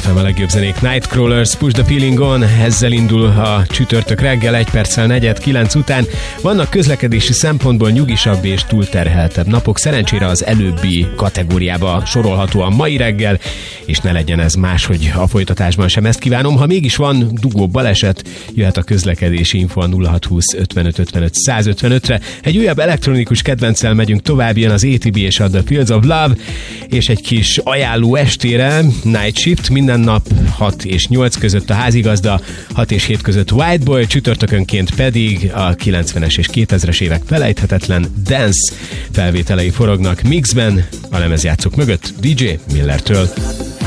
FM a legjobb zenék. Nightcrawlers, Push the Feeling On, ezzel indul a csütörtök reggel, 1 perccel 4:09 után. Vannak közlekedési szempontból nyugisabb és túlterheltebb napok, szerencsére az előbbi kategóriába sorolható a mai reggel, és ne legyen ez máshogy a folytatásban sem, ezt kívánom. Ha mégis van dugó baleset, jöhet a közlekedési info a 0620 55 55 155-re. Egy újabb elektronikus kedvenccel megyünk tovább, jön az ATB és a The Fields of Love, és egy kis ajánló estére, Night Shift, minden nap 6 és 8 között a házigazda, 6 és 7 között White Boy, csütörtökönként pedig a 90-es és 2000-es évek felejthetetlen dance felvételei forognak mixben, a lemezjátszók mögött DJ Millertől.